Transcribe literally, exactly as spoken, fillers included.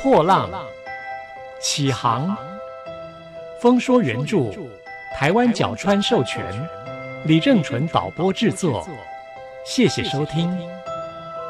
破浪、起航。风说原著，台湾角川授权，李正淳导播制作。谢谢收听。